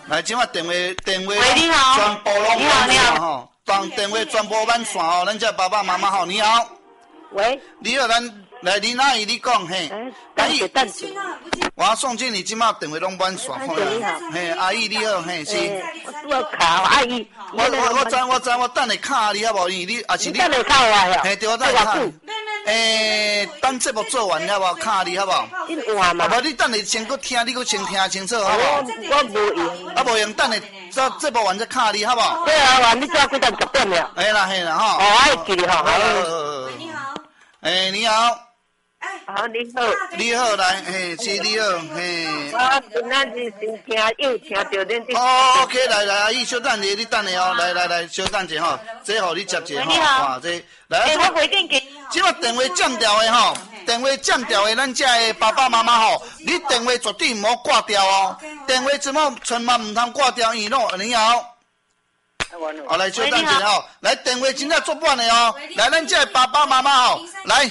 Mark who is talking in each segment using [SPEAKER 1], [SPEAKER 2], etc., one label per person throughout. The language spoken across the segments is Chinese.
[SPEAKER 1] 来，今晚电话
[SPEAKER 2] 喂，你好，
[SPEAKER 1] 全部拢满线吼，当电话全部满线吼，咱这爸爸妈妈吼，你好。
[SPEAKER 2] 喂，
[SPEAKER 1] 你好，咱来林阿姨，你讲嘿。
[SPEAKER 2] 等一下，
[SPEAKER 1] 我宋经理今麦电话拢满线，嘿，阿姨你好，嘿是。
[SPEAKER 2] 我卡阿姨，
[SPEAKER 1] 我知，我等下卡你好无？因为你也是你。
[SPEAKER 2] 等下卡我呀。
[SPEAKER 1] 嘿，对，我等下卡。等节目做完了无？卡你好无？
[SPEAKER 2] 你换嘛？
[SPEAKER 1] 无你等下先搁听，你搁先听清楚好无？
[SPEAKER 2] 我无用。
[SPEAKER 1] 啊，无用，等下节目完再卡你好无？
[SPEAKER 2] 对啊，完你做几点10点了？
[SPEAKER 1] 嘿啦吼。
[SPEAKER 2] 哦，记得吼。
[SPEAKER 1] 喂，
[SPEAKER 3] 你好。
[SPEAKER 1] 你好。
[SPEAKER 2] 好，你好。
[SPEAKER 1] 你好，来，嘿，是你好，嘿。
[SPEAKER 2] 我今仔日先听又听到恁这。
[SPEAKER 1] 哦 ，OK， 来，阿姨，小等下，你等下哦，来，小等下吼，这互你接者吼，哇，这来。
[SPEAKER 2] 我回电给。
[SPEAKER 1] 即个电话占掉的吼，电话占掉的，咱遮的爸爸妈妈吼，你电话绝对唔好挂掉哦，电话怎么千万唔通挂掉，因为你好。好，来，小等下吼，来，电话真正做满的哦，来，咱遮的爸爸妈妈吼，来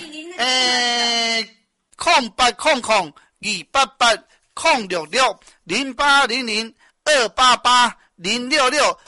[SPEAKER 1] 0800-088-066-088-066。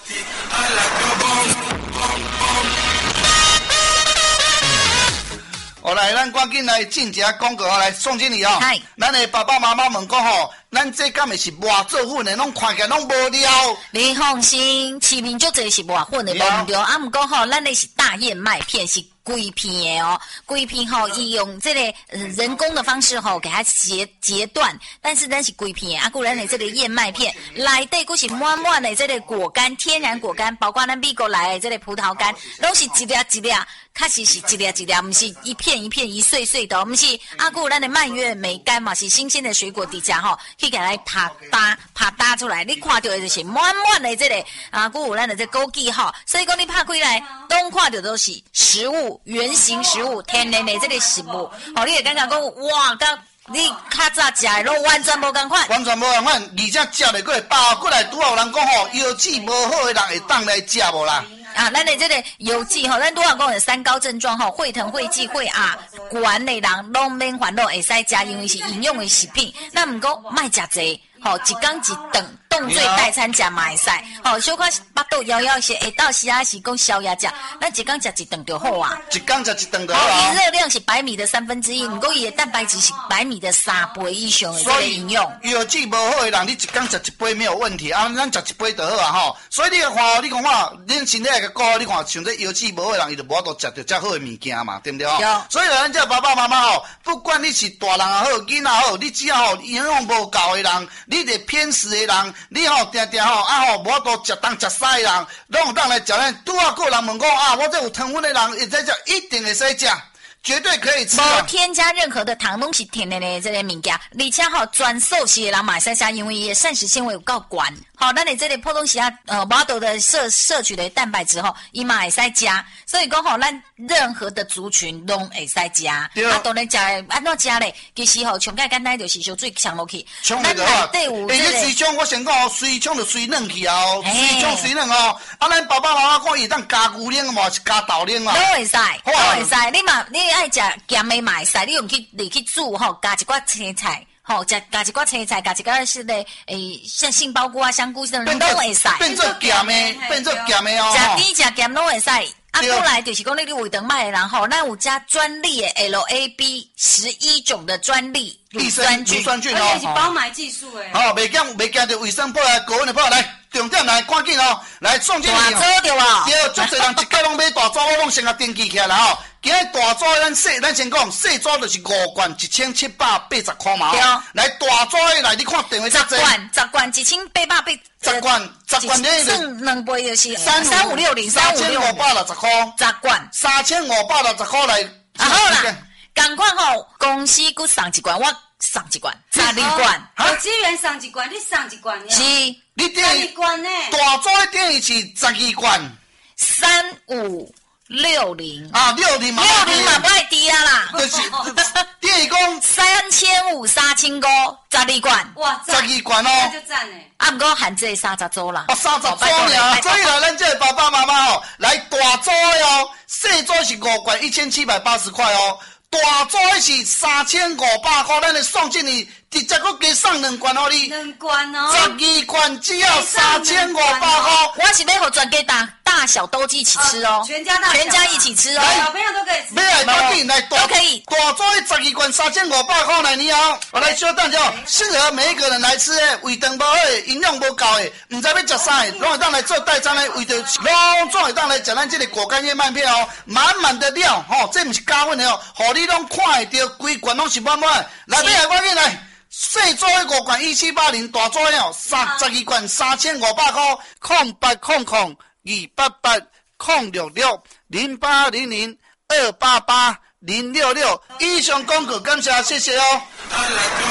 [SPEAKER 1] 好，来，咱赶紧来进一下广告来，宋经理哦。
[SPEAKER 4] 嗨，
[SPEAKER 1] 咱的爸爸妈妈问讲吼，咱这敢会是磨做粉的，拢看起来拢无聊。
[SPEAKER 4] 你放心，市面足侪是磨粉的，无对。啊，毋过吼，咱的是大燕麦片，是规片的哦，规片吼，伊用这个人工的方式吼，给它截断，但是咱是规片，啊，固咱的这个燕麦片，内底佫是满满的这个果干，天然果干，包括咱美国来的这个葡萄干，拢是一粒一粒。确实是一粒一粒，不是一片一片一碎碎的，不是。啊，还有咱的蔓越莓干嘛，是新鲜的水果底下吼，去给它拍打出来，你看到的就是满满的这个啊，还有咱的这枸杞吼，所以讲你拍开来，拢看到都是食物，原型食物，天然的这个食物，哦，你会感觉讲哇，甲你较早食的拢完全无共款，
[SPEAKER 1] 完全无共款，而且食了佫会饱，过来拄好有人讲吼，腰子无好的人会当来食无啦。
[SPEAKER 4] 啊，咱的这个油剂吼，咱拄仔讲有3高症状吼，会疼、会悸、会压，管的人拢免烦恼，会使食，因为是营养的食品。那毋过莫食济，吼，一天一顿，当做代餐食嘛会使。吼，小可巴肚枵枵些，下到时啊是讲宵夜食，咱一天食一顿就好啊。
[SPEAKER 1] 一天食一顿就好啊。
[SPEAKER 4] 伊热量是白米的1/3，毋过伊的蛋白质是白米的3倍以上的这个营养。
[SPEAKER 1] 腰子无好的人，你一天食一杯没有问题啊，咱食一杯就好啊吼。所以你看，你讲恁身体个顾，你看像这腰子无好的人，伊就无法度食到遮好的物件嘛，对不对？所以咱这爸爸妈妈吼，不管你是大人也好，囡仔好，你只要吼营养无够的人，你是偏食的人，你吼定定吼啊吼无法度食东食西的人，拢有当来食咱。拄啊个人问讲啊，我这有糖分的人会使食，一定会使食。绝对可以吃，
[SPEAKER 4] 无添加任何的糖，拢是天然的这个物件，而且吼全素食的人嘛会使食，因为伊的膳食纤维有够悬。好，咱的这个普通时啊无多的摄取的蛋白质吼，伊嘛会使食。所以讲吼，咱任何的族群拢会使食。啊，当然食安怎食咧？其实吼，上介简单就是烧水上落去。
[SPEAKER 1] 冲落去啊！这水冲我先讲哦，水冲就水冷去啊哦，水冲水冷哦。啊，咱爸爸妈妈讲伊当加牛奶嘛，是加豆奶嘛。
[SPEAKER 4] 都会使，都会使。你爱食咸的嘛会使，你用去煮吼，加一寡青菜。吼，加一寡青菜，加一寡是咧，像杏鲍菇啊、香菇什么都会使。
[SPEAKER 1] 变做咸的哦。
[SPEAKER 4] 食甜食咸拢会使。啊，过来就是讲你胃肠歹的人吼，咱有加专利的 LAB11种的专利乳酸菌，
[SPEAKER 3] 而且是包埋技术诶。
[SPEAKER 1] 好，袂惊着卫生部来高温的包来。重点来，赶紧哦，来送经理哦。
[SPEAKER 4] 大组对吧？
[SPEAKER 1] 对，足侪人一家拢买大组，我拢先甲登记起来啦吼。今日大组咱先讲，细组就是5罐1780块嘛。对。来大组的来，你看电话
[SPEAKER 4] 10罐1880。
[SPEAKER 1] 10罐你
[SPEAKER 4] 剩2杯就是3560，3560
[SPEAKER 1] 块。
[SPEAKER 4] 10罐
[SPEAKER 1] 3560块来。
[SPEAKER 4] 啊好啦，赶快吼，公司佮送一罐，我送一罐，12罐。
[SPEAKER 3] 有资源送一罐，你送一罐。
[SPEAKER 4] 是。
[SPEAKER 1] 你
[SPEAKER 3] 12罐呢？
[SPEAKER 1] 大组的等于是12罐。
[SPEAKER 4] 3560
[SPEAKER 1] 啊，60嘛
[SPEAKER 4] 不爱低啊啦，
[SPEAKER 1] 就是等于讲
[SPEAKER 4] 3500、3500，12罐，
[SPEAKER 3] 哇
[SPEAKER 1] ，12罐哦，
[SPEAKER 3] 那就赞诶。
[SPEAKER 4] 啊，不过含这30组啦，
[SPEAKER 1] 哦，30组尔，所以啦，咱这爸爸妈妈哦，来大组的哦，细组是5罐1780块哦， 大组是3500块，咱的送进你，直接佫加送2罐互你。
[SPEAKER 3] 2罐哦。
[SPEAKER 1] 12罐只要3500块。
[SPEAKER 4] 我是要互全家大小都一起吃哦，
[SPEAKER 3] 全家一起吃
[SPEAKER 4] 哦，
[SPEAKER 3] 小朋友都可以吃。
[SPEAKER 1] 要来赶紧来，
[SPEAKER 4] 都可以。
[SPEAKER 1] 大组12罐3500块来你哦，我来小等下，适合每一个人来吃的，胃肠无好的，营养无够的，唔知要食啥的，拢会当来做代餐的，为着拢总会当来食咱这个果干燕麦片哦，满满的料吼，这唔是加粉的哦，互你拢看会到，规罐拢是满满。来，来，赶紧来。小组的5罐1780，大组的哦，12罐3500块，0800-288-066-0800-288-066，以上广告感谢，谢谢哦。